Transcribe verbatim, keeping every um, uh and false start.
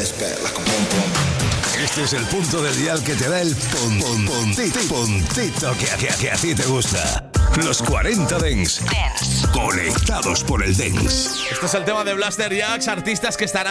despega con pum pum. Este es el punto del dial que te da el pon, pon, puntito, puntito que, que, que a ti te gusta. Los cuarenta Dance. Dance. Conectados por el Dance. Este es el tema de Blaster Jacks, artistas que estarán